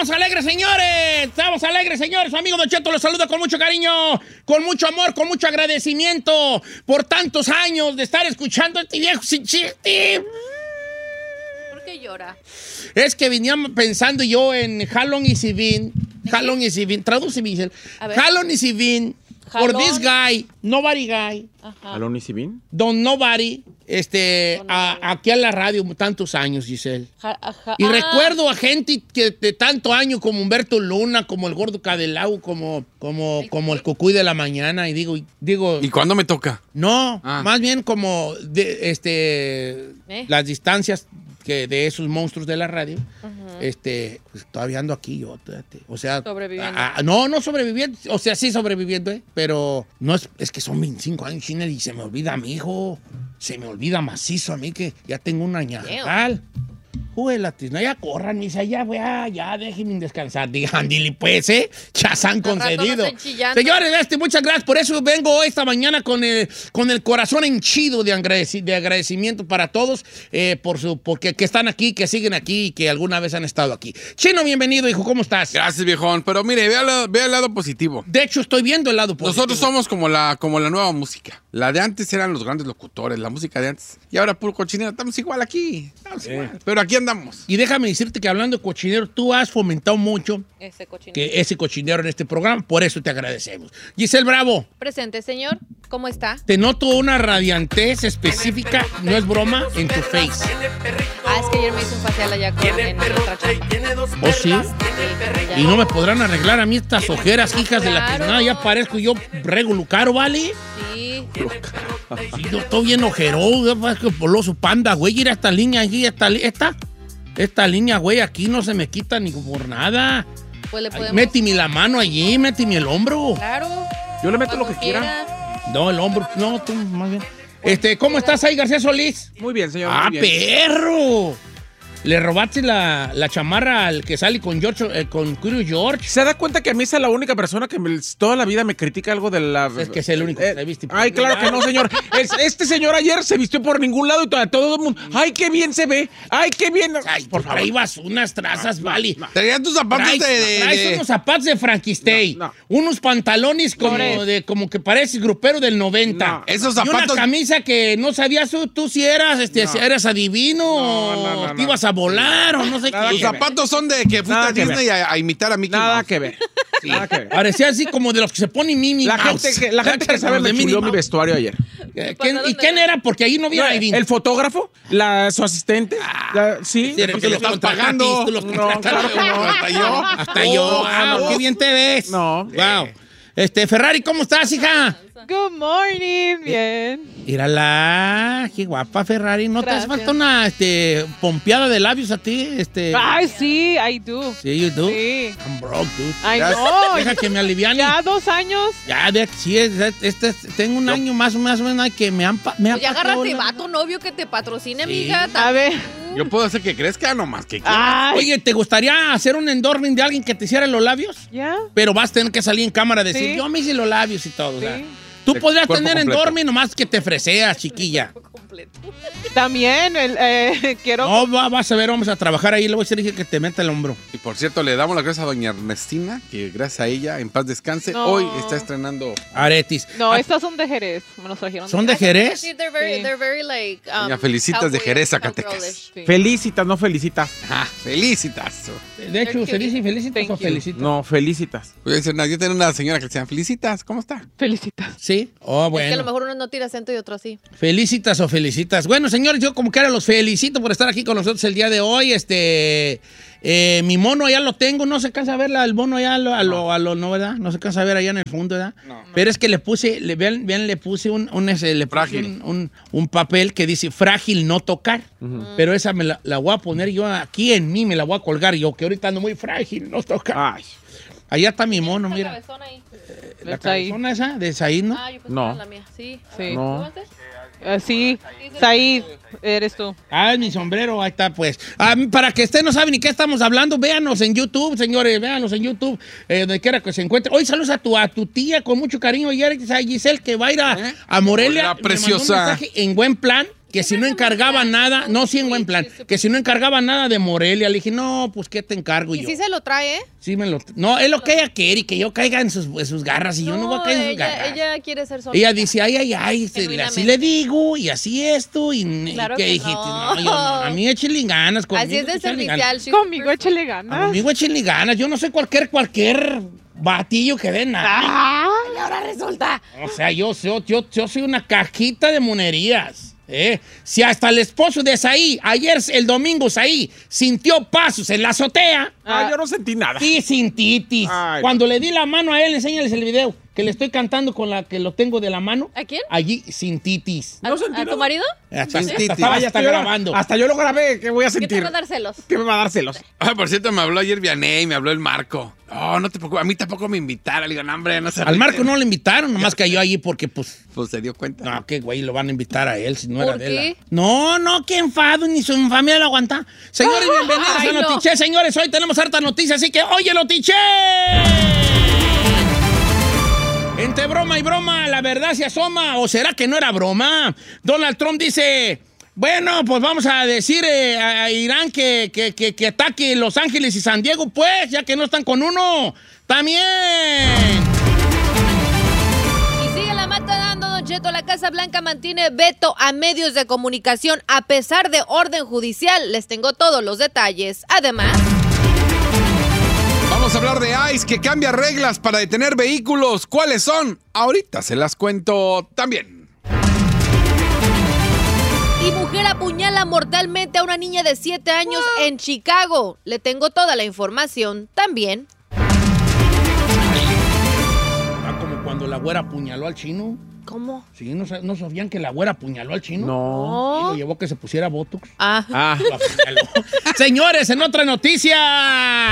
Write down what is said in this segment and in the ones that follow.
estamos alegres, señores. Estamos alegres, señores. Su amigo Don Cheto los saluda con mucho cariño, con mucho amor, con mucho agradecimiento por tantos años de estar escuchando a este viejo sin chiste. ¿Por qué llora? Es que venía pensando yo en How long is he been? How long is he been? Traduce, Michelle. How long is he been? For this guy, nobody guy. ¿Alon y Sibin? Don Nobody, aquí a la radio tantos años, Giselle. Y recuerdo a gente que de tanto año como Humberto Luna, como el Gordo Cadelau, como el Cucuy de la Mañana. Y digo. ¿Y cuándo me toca? No, más bien como las distancias de esos monstruos de la radio. Pues todavía ando aquí yo. O sea, sobreviviendo. No sobreviviendo. O sea, sí sobreviviendo, pero no es que son 25 años, China, y se me olvida a mi hijo. Se me olvida macizo a mí que ya tengo un añagal. No, ya corran, misa, ya déjenme descansar. Digan, dile pues, ya se han concedido. Señores, muchas gracias. Por eso vengo esta mañana con el corazón henchido de agradecimiento para todos, porque que están aquí, que siguen aquí y que alguna vez han estado aquí. Chino, bienvenido, hijo, ¿cómo estás? Gracias, viejón. Pero mire, ve el lado positivo. De hecho, estoy viendo el lado positivo. Nosotros somos como la nueva música. La de antes eran los grandes locutores, la música de antes. Y ahora puro cochinero. Estamos igual aquí. Igual. Pero aquí andamos. Y déjame decirte que hablando de cochinero, tú has fomentado mucho ese cochinero en este programa. Por eso te agradecemos. Giselle Bravo. Presente, señor. ¿Cómo está? Te noto una radiantez específica, no es broma, en tu face. Es que ayer me hice un facial allá en otra chamba. ¿Oh, sí? Y no me podrán arreglar a mí estas ojeras, hijas de la tiznada. Ya parezco yo Regulo Caro, ¿vale? Sí. Sí, yo estoy bien ojerón, poloso panda, güey. Ir a esta línea aquí, esta línea, güey, aquí no se me quita ni por nada. Pues le podemos... Méteme la mano allí, méteme el hombro. Claro. Yo le meto lo que quiera. No, el hombro, no, tú más bien. ¿Cómo estás ahí, García Solís? Muy bien, señor. ¡Ah, muy bien. perro! Le robaste la chamarra al que sale con Curious George. ¿Se da cuenta que a mí es la única persona que toda la vida me critica algo de la... Es que es el único que te viste. Ay, claro que no, señor. Este señor ayer se vistió por ningún lado y todo el mundo... ¡Ay, qué bien se ve! ¡Ay, qué bien! Ay, por favor. Traías unas trazas, vale. Traías tus zapatos Traes unos zapatos de Frankenstein. No. Unos pantalones como que pareces grupero del 90. No. Esos zapatos... Y una camisa que no sabías tú si eras, eras adivino, te ibas a volar o no sé qué. Los zapatos son de que fuiste a Disney a imitar a Mickey Mouse. Nada que ver. Sí. Parecía así como de los que se ponen Minnie Mouse. La gente que sabe me chuleó mi vestuario ayer. ¿Quién era? Porque ahí no había adivino. ¿El fotógrafo? ¿Su asistente? Sí. Porque lo estás pagando. No, claro que no. Hasta yo. Wow, qué bien te ves. No. Wow. Ferrari, ¿cómo estás, hija? Good morning, bien. Mírala, qué guapa, Ferrari. ¿No Gracias. te hace falta una pompeada de labios a ti? Ay, sí, I do. Sí, you do. Sí. I'm broke, dude. I know. Deja que me aliviane. Ya 2 años. Ya, sí, tengo un año más o menos que me han Pues ya agárrate vato novio que te patrocine, Sí. amiga. A ver. Yo puedo hacer que crezca nomás que Ay, Oye, ¿te gustaría hacer un endorsement de alguien que te hiciera los labios? ya. Pero vas a tener que salir en cámara a decir, Sí. yo me hice los labios y todo. Sí. O sea, tú De podrías cuerpo tener completo. endorsement nomás que te freseas, chiquilla. También quiero. No, vas a ver, vamos a trabajar ahí. Le voy a decir que te meta el hombro. Y por cierto, le damos las gracias a doña Ernestina, que gracias a ella, en paz descanse, No. hoy está estrenando... Aretis. No, estas son de Jerez. Me los trajeron. ¿Son de Jerez? Sí, they're very like... Doña Felicitas de Jerez, Zacatecas. cowgirlish. Sí. Felicitas, no felicitas. Felicitas. De hecho, ¿se dice felicitas Thank o you. felicitas? No, felicitas. Yo tengo una señora que se llama Felicitas. ¿Cómo está? Felicitas. Sí. Oh, Es que a lo bueno. mejor uno no tira acento y otro sí. Felicitas o felicitas. Bueno, señores, yo como que ahora los felicito por estar aquí con nosotros el día de hoy. Mi mono ya lo tengo. No se cansa a ver el mono ya no, ¿verdad? No se cansa a ver allá en el fondo, ¿verdad? No. Pero es que le puse, le puse Frágil. un papel que dice frágil no tocar. Pero esa me la voy a poner yo aquí en mí, me la voy a colgar yo, que ahorita ando muy frágil, no tocar. Ay. Allá está mi mono, mira. Cabezón ahí. La Está ahí. cabezona esa de Said, ¿no? Ah, yo pensé No. que era la mía. Sí. Sí. No. ¿Cómo haces? Sí, Said, eres tú. Ah, es mi sombrero, ahí está, pues. Para que usted no sabe ni qué estamos hablando, véanos en YouTube, señores, véanos en YouTube, donde quiera que se encuentre. Hoy saludos a tu tía con mucho cariño, ayer a Giselle, que va a ir a Morelia. Hola, Me preciosa. mandó un mensaje en buen plan. que si no encargaba nada, no, sí, en buen plan, que si no encargaba nada de Morelia, le dije, no, pues, ¿qué te encargo yo? Y sí se lo trae, ¿eh? Sí, no, es lo que ella quiere, y que yo caiga en sus garras, y yo no voy a caer en sus garras. Ella quiere ser sola. Ella dice, ay, así le digo, y así esto, y Claro que que dijiste, no. yo no, a mí échale ganas. Así es de servicial. Conmigo échale ganas. Conmigo échenle ganas, yo no soy cualquier batillo que den nada. Ay, ahora resulta. O sea, yo soy una cajita de monerías. Si hasta el esposo de Saí, el domingo Saí, sintió pasos en la azotea. Yo no sentí nada. Sí, sintitis. Ay, Cuando le di la mano a él, enséñales el video, que le estoy cantando con la que lo tengo de la mano. ¿A quién? Allí, sintitis. ¿A tu marido? Estaba ya grabando. Hasta yo lo grabé. ¿Qué voy a ¿Qué te sentir? va a dar celos? ¿Qué me va a dar celos? Por cierto, me habló ayer Vianey, me habló el Marco. No te preocupes, a mí tampoco me invitaron. Le digo, no, hombre, no se Al Marco no le invitaron, nomás cayó allí porque, pues... Pues se dio cuenta. No, qué güey, lo van a invitar a él si no era ¿Por de él. qué? No, qué enfado, ni su familia lo aguanta. Señores, bienvenidos Ay, a no. Notiche. Señores, hoy tenemos harta noticia, así que oye, Notiche. Entre broma y broma, la verdad se asoma, o será que no era broma. Donald Trump dice, bueno, pues vamos a decir a Irán que ataque Los Ángeles y San Diego, pues, ya que no están con uno. También. Y sigue la mata dando, Don Cheto. La Casa Blanca mantiene veto a medios de comunicación a pesar de orden judicial. Les tengo todos los detalles. Además... Vamos a hablar de ICE, que cambia reglas para detener vehículos. ¿Cuáles son? Ahorita se las cuento también. Y mujer apuñala mortalmente a una niña de 7 años en Chicago. Le tengo toda la información también. Como cuando la güera apuñaló al chino. ¿Cómo? Sí, ¿no sabían que la güera apuñaló al chino? No. Y lo llevó que se pusiera Botox. Ah. Lo apuñaló. Señores, en otra noticia.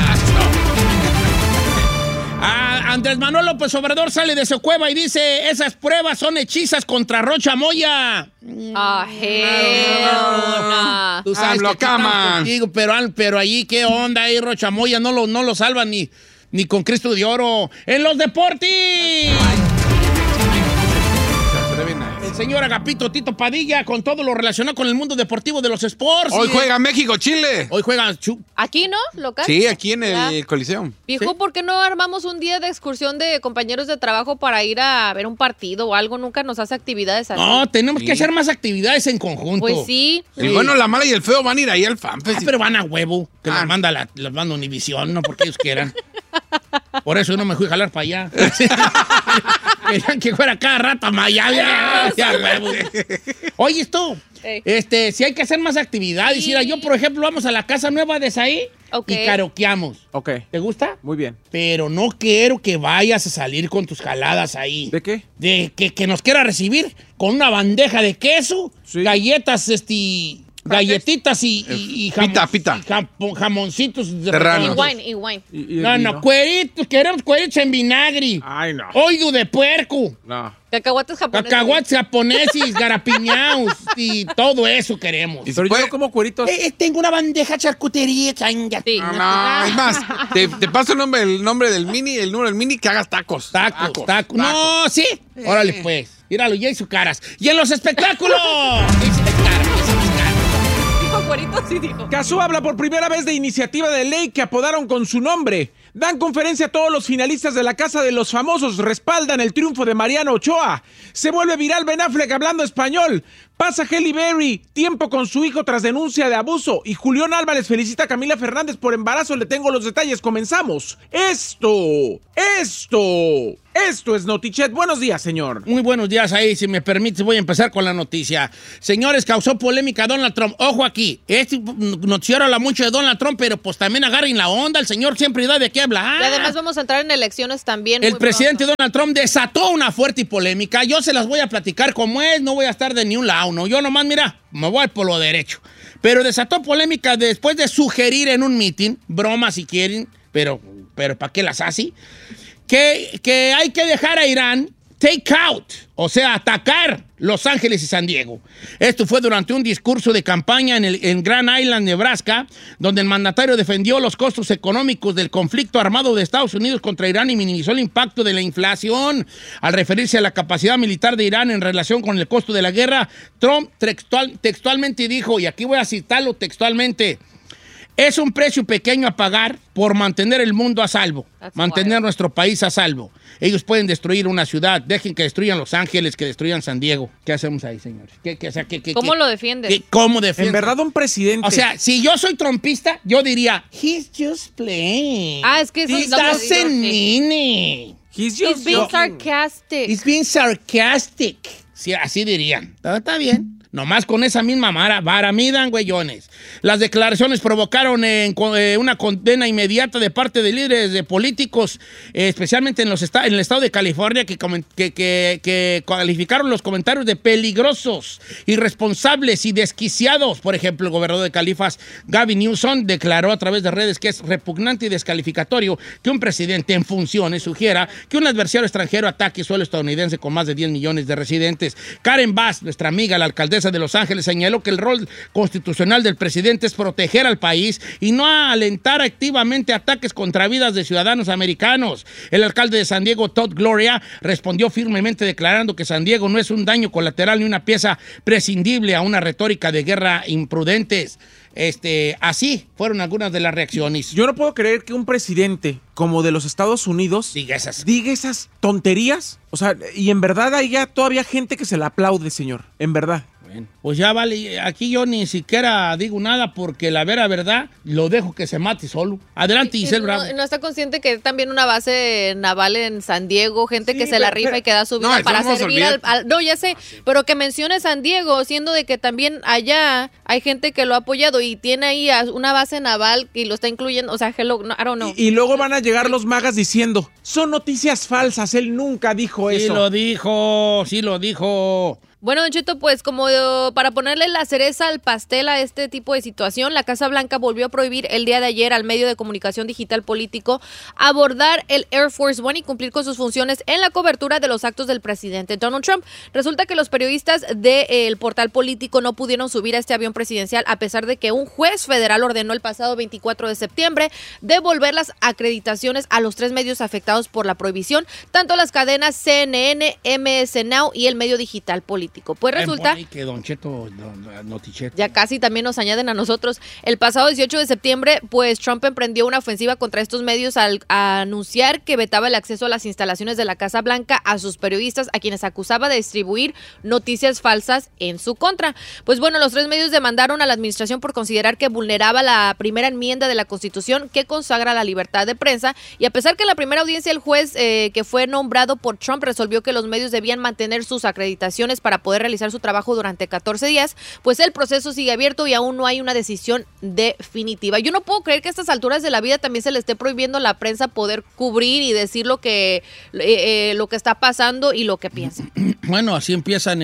Andrés Manuel López Obrador sale de su cueva y dice, esas pruebas son hechizas contra Rocha Moya. Hell no. Tú sabes que aquí estamos Caman. contigo, pero allí, ¿qué onda ahí, Rocha Moya? No lo salvan ni con Cristo de Oro. ¡En los deportes! El señor Agapito Tito Padilla con todo lo relacionado con el mundo deportivo de los sports. Hoy juega México-Chile. Hoy juega... ¿Aquí no? ¿Local? Sí, aquí en Ya. el Coliseo. Viejo, ¿Sí? ¿por qué no armamos un día de excursión de compañeros de trabajo para ir a ver un partido o algo? Nunca nos hace actividades así. No, tenemos Sí. que hacer más actividades en conjunto. Pues sí. El bueno, la mala y el feo van a ir ahí al FanFest. Pero van a huevo, que Ah. las manda Univisión, no porque ellos quieran. Por eso yo no me fui a jalar para allá. Querían que fuera cada rato a Miami. Ya, huevo. Oye, esto, si hay que hacer más actividades. Sí. Mira, yo, por ejemplo, vamos a la casa nueva de Saí Ok. y karaokeamos. Ok, ¿Te gusta? muy bien. Pero no quiero que vayas a salir con tus jaladas ahí. ¿De qué? De que nos quiera recibir con una bandeja de queso, Sí. galletas, galletitas y Pita. jamoncitos de Serranos. Y wine. No, cueritos, queremos cueritos en vinagre. Ay, no. Oído de puerco, No. Cacahuates japoneses. cacahuates japoneses, garapiñaos y todo eso queremos. Y Pero puede- yo como cueritos. Tengo una bandeja charcutería, changa. Sí. No, es más, te paso el nombre del mini, el número del mini, que hagas tacos. Tacos. No, sí. Órale, pues. Míralo, ya hizo caras. ¡Y en los espectáculos! Ya hice las caras. Dijo cuerito, sí dijo. Cazú habla por primera vez de iniciativa de ley que apodaron con su nombre. Dan conferencia a todos los finalistas de la Casa de los Famosos. Respaldan el triunfo de Mariano Ochoa. Se vuelve viral Ben Affleck hablando español. Pasa Halle Berry tiempo con su hijo tras denuncia de abuso. Y Julián Álvarez felicita a Camila Fernández por embarazo. Le tengo los detalles. Comenzamos. Esto es Notichet. Buenos días, señor. Muy buenos días ahí, si me permites voy a empezar con la noticia. Señores, causó polémica Donald Trump. Ojo aquí, este noticiero habla mucho de Donald Trump, pero pues también agarren la onda, el señor siempre da de qué hablar. Y además vamos a entrar en elecciones también. El muy presidente pronto. Donald Trump desató una fuerte polémica. Yo se las voy a platicar como es, no voy a estar de ni un lado, no. Yo nomás, mira, me voy por lo derecho. Pero desató polémica después de sugerir en un meeting, broma si quieren, pero ¿para qué las hace? Que hay que dejar a Irán take out, o sea, atacar Los Ángeles y San Diego. Esto fue durante un discurso de campaña en Grand Island, Nebraska, donde el mandatario defendió los costos económicos del conflicto armado de Estados Unidos contra Irán y minimizó el impacto de la inflación. Al referirse a la capacidad militar de Irán en relación con el costo de la guerra, Trump textualmente dijo, y aquí voy a citarlo textualmente, es un precio pequeño a pagar por mantener el mundo a salvo, mantener nuestro país a salvo. Ellos pueden destruir una ciudad, dejen que destruyan Los Ángeles, que destruyan San Diego. ¿Qué hacemos ahí, señores? ¿Cómo lo defiendes? ¿Cómo defiendes? En verdad, un presidente. O sea, si yo soy trumpista, yo diría, he's just playing. Es que eso He doesn't mean it. He's He's being sarcastic. He's being sarcastic. Sí, así dirían. Está bien. Nomás con esa misma vara midan, güeyones. Las declaraciones provocaron una condena inmediata de parte de líderes políticos, especialmente en el estado de California, que calificaron los comentarios de peligrosos, irresponsables y desquiciados. Por ejemplo, el gobernador de Califas, Gavin Newsom, declaró a través de redes que es repugnante y descalificatorio que un presidente en funciones sugiera que un adversario extranjero ataque suelo estadounidense con más de 10 millones de residentes. Karen Bass, nuestra amiga, la alcaldesa de Los Ángeles, señaló que el rol constitucional del presidente es proteger al país y no alentar activamente ataques contra vidas de ciudadanos americanos. El alcalde de San Diego, Todd Gloria, respondió firmemente declarando que San Diego no es un daño colateral ni una pieza prescindible a una retórica de guerra imprudentes. Así fueron algunas de las reacciones. Yo no puedo creer que un presidente como de los Estados Unidos diga esas tonterías. O sea, y en verdad hay ya todavía gente que se la aplaude, señor. En verdad. Bueno, pues ya vale, aquí yo ni siquiera digo nada porque la verdad lo dejo que se mate solo. Adelante, Giselle Bravo. ¿No está consciente que hay también una base naval en San Diego? Gente que se la rifa y que da su vida para servir No, ya sé, pero que mencione San Diego, siendo de que también allá hay gente que lo ha apoyado y tiene ahí una base naval y lo está incluyendo, o sea, I don't know. Y luego van a llegar los magas diciendo, son noticias falsas, él nunca dijo eso. Sí lo dijo. Bueno, Don Cheto, pues como para ponerle la cereza al pastel a este tipo de situación, la Casa Blanca volvió a prohibir el día de ayer al medio de comunicación digital político abordar el Air Force One y cumplir con sus funciones en la cobertura de los actos del presidente Donald Trump. Resulta que los periodistas del portal político no pudieron subir a este avión presidencial a pesar de que un juez federal ordenó el pasado 24 de septiembre devolver las acreditaciones a los 3 medios afectados por la prohibición, tanto las cadenas CNN, MS Now y el medio digital político. Pues resulta que Don Cheto, ya casi también nos añaden a nosotros. El pasado 18 de septiembre, pues Trump emprendió una ofensiva contra estos medios al anunciar que vetaba el acceso a las instalaciones de la Casa Blanca a sus periodistas, a quienes acusaba de distribuir noticias falsas en su contra. Pues bueno, los 3 medios demandaron a la administración por considerar que vulneraba la primera enmienda de la Constitución que consagra la libertad de prensa, y a pesar que en la primera audiencia el juez que fue nombrado por Trump resolvió que los medios debían mantener sus acreditaciones para poder realizar su trabajo durante 14 días, pues el proceso sigue abierto y aún no hay una decisión definitiva. Yo no puedo creer que a estas alturas de la vida también se le esté prohibiendo a la prensa poder cubrir y decir lo que está pasando y lo que piensa. Bueno, así empiezan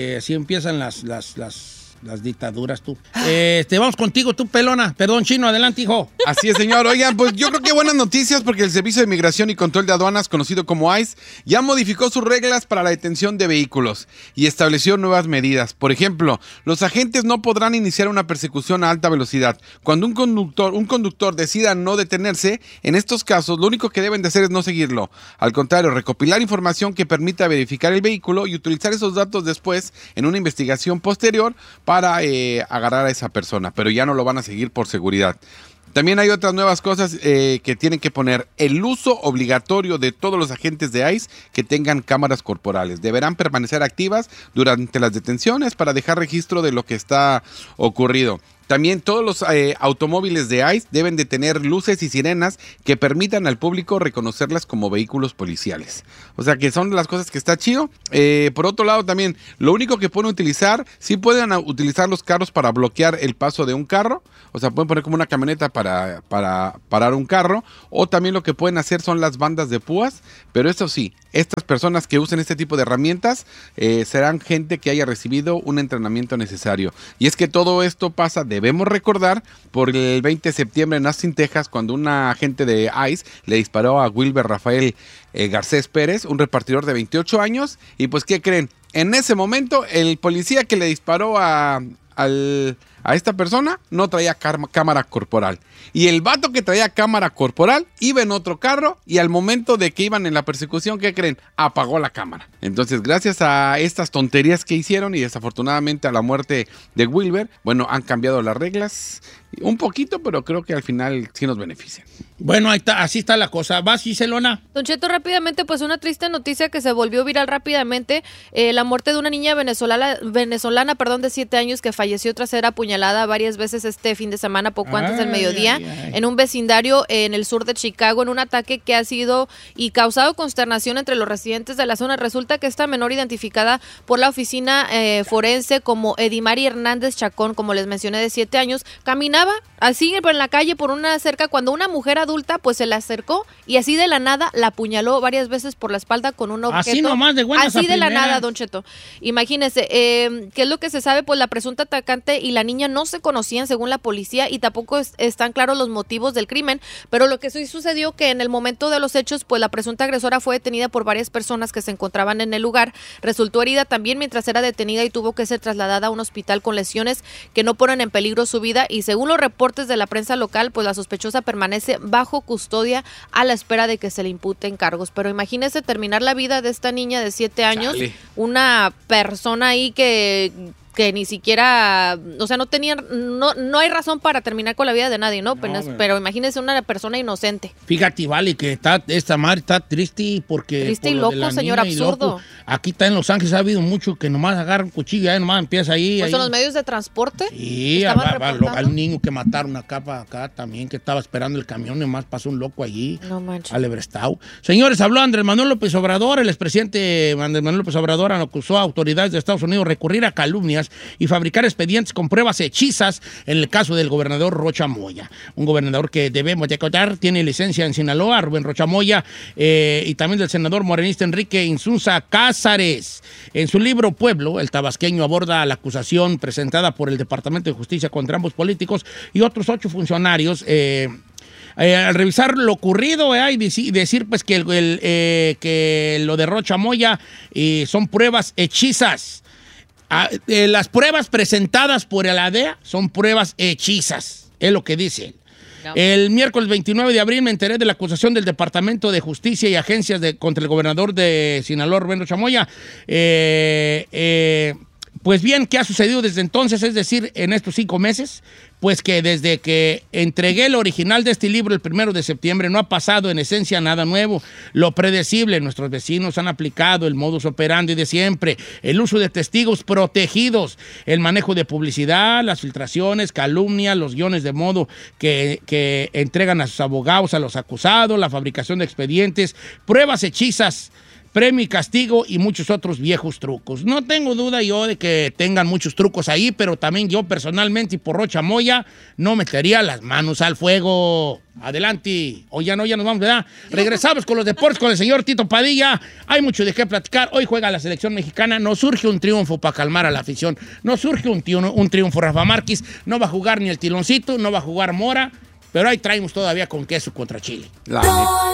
las dictaduras, tú. Vamos contigo, tú, pelona. Perdón, Chino, adelante, hijo. Así es, señor. Oigan, pues yo creo que buenas noticias porque el Servicio de Migración y Control de Aduanas, conocido como ICE, ya modificó sus reglas para la detención de vehículos y estableció nuevas medidas. Por ejemplo, los agentes no podrán iniciar una persecución a alta velocidad. Cuando un conductor decida no detenerse, en estos casos, lo único que deben de hacer es no seguirlo. Al contrario, recopilar información que permita verificar el vehículo y utilizar esos datos después en una investigación posterior para agarrar a esa persona, pero ya no lo van a seguir por seguridad. También hay otras nuevas cosas que tienen que poner: el uso obligatorio de todos los agentes de ICE que tengan cámaras corporales. Deberán permanecer activas durante las detenciones para dejar registro de lo que está ocurrido. También todos los automóviles de ICE deben de tener luces y sirenas que permitan al público reconocerlas como vehículos policiales. O sea que son las cosas que está chido. Por otro lado también, lo único que pueden utilizar, sí pueden utilizar los carros para bloquear el paso de un carro. O sea, pueden poner como una camioneta para parar un carro. O también lo que pueden hacer son las bandas de púas. Pero eso sí, estas personas que usen este tipo de herramientas serán gente que haya recibido un entrenamiento necesario. Y es que todo esto pasa, debemos recordar, por el 20 de septiembre en Austin, Texas, cuando un agente de ICE le disparó a Wilber Rafael Garcés Pérez, un repartidor de 28 años. Y pues, ¿qué creen? en ese momento, el policía que le disparó a esta persona no traía cámara corporal. Y el vato que traía cámara corporal iba en otro carro y al momento de que iban en la persecución, ¿qué creen? Apagó la cámara. Entonces, gracias a estas tonterías que hicieron y desafortunadamente a la muerte de Wilber, bueno, han cambiado las reglas un poquito, pero creo que al final sí nos benefician. Bueno, ahí está, así está la cosa. ¿Vas, Giselona? Don Cheto, rápidamente, pues una triste noticia que se volvió viral rápidamente. La muerte de una niña venezolana, de 7 años que falleció tras ser apuñalada varias veces este fin de semana, poco antes del mediodía, en un vecindario en el sur de Chicago, en un ataque que ha sido y causado consternación entre los residentes de la zona. Resulta que esta menor, identificada por la oficina forense como Edimari Hernández Chacón, como les mencioné, de 7 años, caminaba así en la calle por una cerca cuando una mujer adulta pues se le acercó y así de la nada la apuñaló varias veces por la espalda con un objeto. Así nomás de buenas así a de la primeras. nada, Don Cheto. Imagínese, ¿qué es lo que se sabe? Pues la presunta atacante y la niña no se conocían según la policía y tampoco están claros los motivos del crimen, pero lo que sí sucedió que en el momento de los hechos pues la presunta agresora fue detenida por varias personas que se encontraban en el lugar. Resultó herida también mientras era detenida y tuvo que ser trasladada a un hospital con lesiones que no ponen en peligro su vida y según los reportes de la prensa local, pues la sospechosa permanece bajo custodia a la espera de que se le imputen cargos. Pero imagínese terminar la vida de esta niña de 7 años, Chale. una persona ahí que ni siquiera, o sea, no hay razón para terminar con la vida de nadie, ¿no? Pero imagínese una persona inocente. Fíjate, vale, que esta madre está triste porque... Triste y por lo de loco, la señor, niña y absurdo. loco. Aquí está en Los Ángeles, ha habido mucho que nomás agarra un cuchillo y nomás empieza ahí. Pues ahí. en los medios de transporte. Sí, estaban al reportando. niño que mataron acá también, que estaba esperando el camión, nomás pasó un loco allí. No manches. Al Ebrestau. Señores, habló Andrés Manuel López Obrador. El expresidente Andrés Manuel López Obrador acusó a autoridades de Estados Unidos recurrir a calumnias y fabricar expedientes con pruebas hechizas en el caso del gobernador Rocha Moya. Un gobernador que debemos de contar, tiene licencia en Sinaloa, Rubén Rocha Moya, y también del senador morenista Enrique Insunza Cázares. En su libro Pueblo, el tabasqueño aborda la acusación presentada por el Departamento de Justicia contra ambos políticos y otros 8 funcionarios. Al revisar lo ocurrido y decir pues que lo de Rocha Moya son pruebas hechizas. Las pruebas presentadas por la DEA son pruebas hechizas, es lo que dice él. No. El miércoles 29 de abril me enteré de la acusación del Departamento de Justicia y agencias contra el gobernador de Sinaloa, Rubén Rocha Moya. Pues bien, ¿qué ha sucedido desde entonces? Es decir, en estos 5 meses, pues que desde que entregué el original de este libro el 1 de septiembre no ha pasado en esencia nada nuevo. Lo predecible, nuestros vecinos han aplicado el modus operandi de siempre, el uso de testigos protegidos, el manejo de publicidad, las filtraciones, calumnias, los guiones de modo que entregan a sus abogados, a los acusados, la fabricación de expedientes, pruebas hechizas, premio y castigo y muchos otros viejos trucos. No tengo duda yo de que tengan muchos trucos ahí, pero también yo personalmente y por Rocha Moya no metería las manos al fuego. Adelante. Hoy ya nos vamos, ¿verdad? Regresamos con los deportes con el señor Tito Padilla. Hay mucho de qué platicar. Hoy juega la selección mexicana. Nos surge un triunfo para calmar a la afición. Nos surge un triunfo. Rafa Márquez no va a jugar ni el Tiloncito, no va a jugar Mora, pero ahí traemos todavía con queso contra Chile.